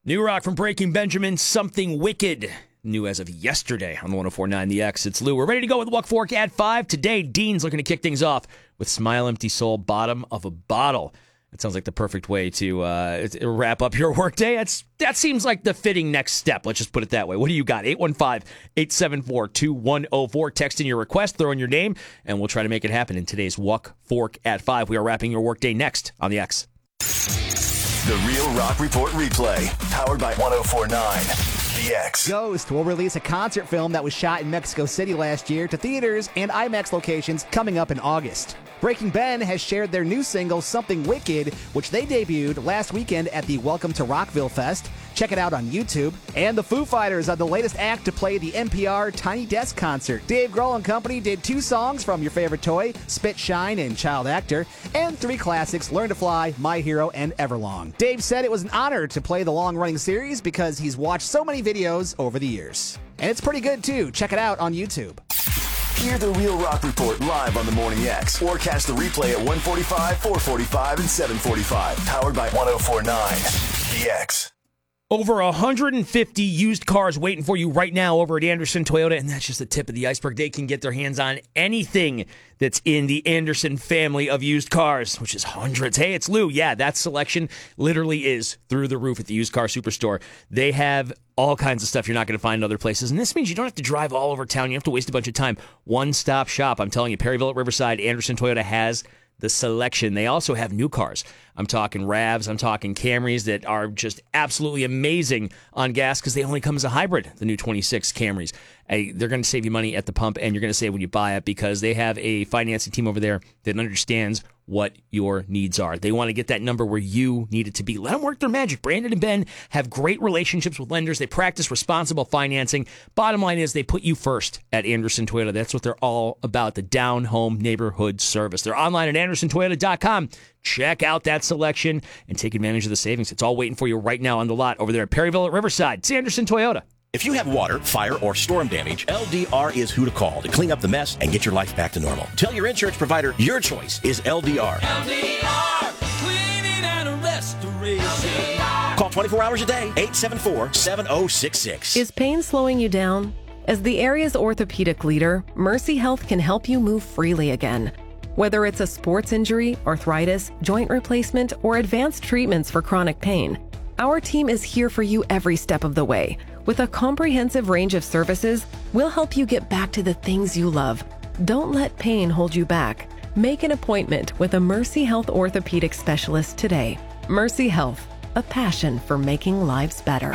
New rock from Breaking Benjamin, Something Wicked. New as of yesterday on the 104.9 The X. It's Lou. We're ready to go with Walk Fork at 5. Today, Dean's looking to kick things off with Smile Empty Soul, Bottom of a Bottle. That sounds like the perfect way to wrap up your workday. That seems like the fitting next step. Let's just put it that way. What do you got? 815-874-2104. Text in your request, throw in your name, and we'll try to make it happen in today's Walk Fork at 5. We are wrapping your workday next on The X. The Real Rock Report replay, powered by 104.9 The X. Ghost will release a concert film that was shot in Mexico City last year to theaters and IMAX locations coming up in August. Breaking Ben has shared their new single, Something Wicked, which they debuted last weekend at the Welcome to Rockville Fest. Check it out on YouTube. And the Foo Fighters are the latest act to play the NPR Tiny Desk concert. Dave Grohl and company did 2 songs from your favorite toy, Spit Shine and Child Actor, and 3 classics, Learn to Fly, My Hero, and Everlong. Dave said it was an honor to play the long-running series because he's watched so many videos over the years. And it's pretty good, too. Check it out on YouTube. Hear the Real Rock Report live on the Morning X, or catch the replay at 1:45, 4:45, and 7:45. Powered by 104.9 The X. Over 150 used cars waiting for you right now over at Anderson Toyota, and that's just the tip of the iceberg. They can get their hands on anything that's in the Anderson family of used cars, which is hundreds. Hey, it's Lou. Yeah, that selection literally is through the roof at the Used Car Superstore. They have all kinds of stuff you're not going to find in other places, and this means you don't have to drive all over town. You have to waste a bunch of time. One-stop shop. I'm telling you, Perryville at Riverside, Anderson Toyota has the selection. They also have new cars. I'm talking RAVs, I'm talking Camrys that are just absolutely amazing on gas because they only come as a hybrid, the new 26 Camrys. They're going to save you money at the pump, and you're going to save when you buy it because they have a financing team over there that understands what your needs are. They want to get that number where you need it to be. Let them work their magic. Brandon and Ben have great relationships with lenders. They practice responsible financing. Bottom line is they put you first at Anderson Toyota. That's what they're all about, the down-home neighborhood service. They're online at andersontoyota.com. Check out that selection and take advantage of the savings. It's all waiting for you right now on the lot over there at Perryville at Riverside. It's Anderson Toyota. If you have water, fire, or storm damage, LDR is who to call to clean up the mess and get your life back to normal. Tell your insurance provider your choice is LDR. LDR, cleaning and restoration. LDR. Call 24 hours a day, 874-7066. Is pain slowing you down? As the area's orthopedic leader, Mercy Health can help you move freely again. Whether it's a sports injury, arthritis, joint replacement, or advanced treatments for chronic pain, our team is here for you every step of the way. With a comprehensive range of services, we'll help you get back to the things you love. Don't let pain hold you back. Make an appointment with a Mercy Health orthopedic specialist today. Mercy Health, a passion for making lives better.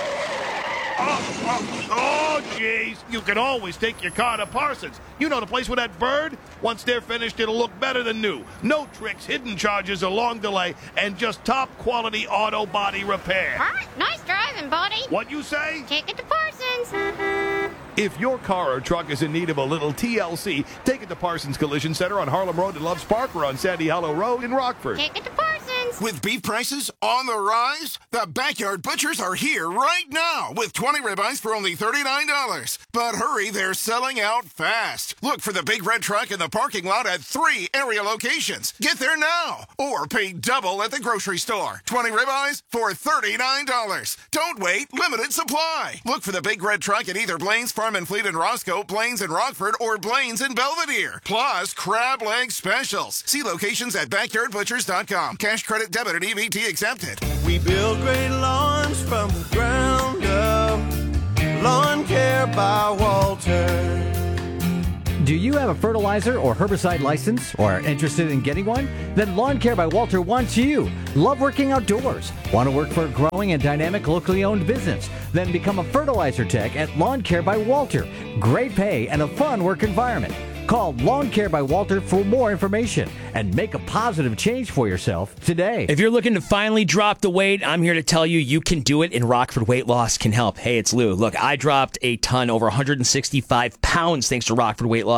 Oh, jeez. You can always take your car to Parsons. You know the place with that bird? Once they're finished, it'll look better than new. No tricks, hidden charges, a long delay, and just top-quality auto body repair. What? Nice driving, buddy. What you say? Take it to Parsons. If your car or truck is in need of a little TLC, take it to Parsons Collision Center on Harlem Road in Loves Park or on Sandy Hollow Road in Rockford. Take it to Parsons. With beef prices on the rise, the Backyard Butchers are here right now with 20 ribeyes for only $39. But hurry, they're selling out fast. Look for the big red truck in the parking lot at 3 area locations. Get there now or pay double at the grocery store. 20 ribeyes for $39. Don't wait, limited supply. Look for the big red truck at either Blaine's Farm and Fleet in Roscoe, Blaine's in Rockford, or Blaine's in Belvedere. Plus, crab leg specials. See locations at backyardbutchers.com. Cash, credit, debit, and EBT accepted. We build great lawns from the ground up. Lawn Care by Walter. Do you have a fertilizer or herbicide license or are interested in getting one? Then Lawn Care by Walter wants you. Love working outdoors? Want to work for a growing and dynamic locally owned business? Then become a fertilizer tech at Lawn Care by Walter. Great pay and a fun work environment. Call Lawn Care by Walter for more information and make a positive change for yourself today. If you're looking to finally drop the weight, I'm here to tell you you can do it, and Rockford Weight Loss can help. Hey, it's Lou. Look, I dropped a ton, over 165 pounds, thanks to Rockford Weight Loss.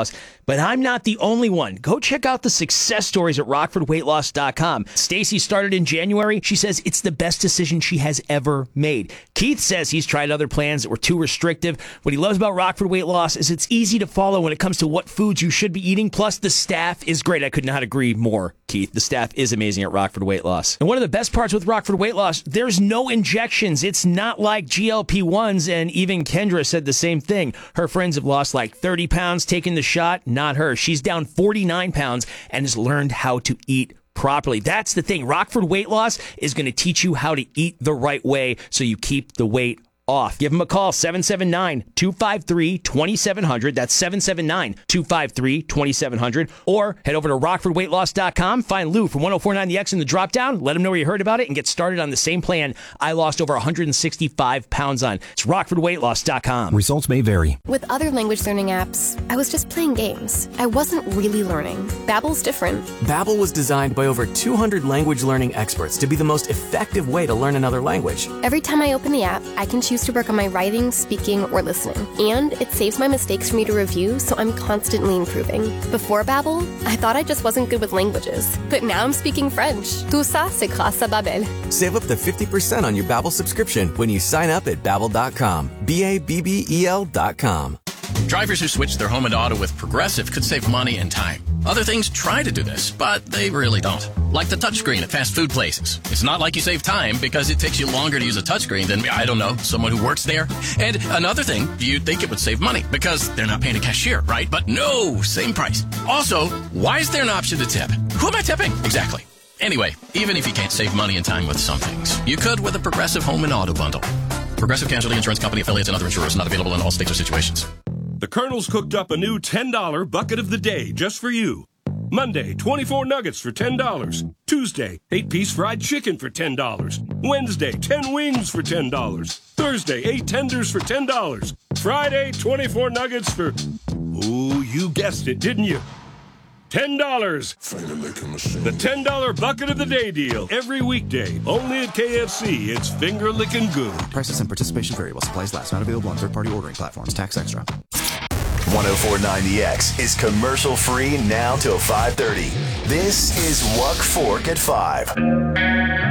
But I'm not the only one. Go check out the success stories at RockfordWeightLoss.com. Stacy started in January. She says it's the best decision she has ever made. Keith says he's tried other plans that were too restrictive. What he loves about Rockford Weight Loss is it's easy to follow when it comes to what foods you should be eating. Plus, the staff is great. I could not agree more, Keith. The staff is amazing at Rockford Weight Loss. And one of the best parts with Rockford Weight Loss, there's no injections. It's not like GLP-1s, and even Kendra said the same thing. Her friends have lost like 30 pounds taking the shot. Not her. She's down 49 pounds and has learned how to eat properly. That's the thing. Rockford Weight Loss is going to teach you how to eat the right way so you keep the weight off. Give them a call, 779-253-2700. That's 779-253-2700. Or head over to RockfordWeightLoss.com. Find Lou from 1049 The X in the drop-down. Let him know where you heard about it and get started on the same plan I lost over 165 pounds on. It's RockfordWeightLoss.com. Results may vary. With other language learning apps, I was just playing games. I wasn't really learning. Babbel's different. Babbel was designed by over 200 language learning experts to be the most effective way to learn another language. Every time I open the app, I can choose to work on my writing, speaking, or listening. And it saves my mistakes for me to review, so I'm constantly improving. Before Babbel, I thought I just wasn't good with languages. But now I'm speaking French. Tout ça, c'est grâce à Babbel. Save up to 50% on your Babbel subscription when you sign up at Babbel.com. Babbel.com. Drivers who switch their home and auto with Progressive could save money and time. Other things try to do this, but they really don't. Like the touchscreen at fast food places. It's not like you save time because it takes you longer to use a touchscreen than, I don't know, someone who works there. And another thing, you'd think it would save money because they're not paying a cashier, right? But no, same price. Also, why is there an option to tip? Who am I tipping? Exactly. Anyway, even if you can't save money and time with some things, you could with a Progressive home and auto bundle. Progressive Casualty Insurance Company, affiliates, and other insurers. Not available in all states or situations. The Colonel's cooked up a new $10 bucket of the day just for you. Monday, 24 nuggets for $10. Tuesday, 8-piece fried chicken for $10. Wednesday, 10 wings for $10. Thursday, 8 tenders for $10. Friday, 24 nuggets for... Ooh, you guessed it, didn't you? $10. The $10 bucket of the day deal. Every weekday. Only at KFC. It's finger licking good. Prices and participation vary while supplies last. Not available on third-party ordering platforms. Tax extra. 1049 The X is commercial free now till 5:30. This is Wuck Fork at 5.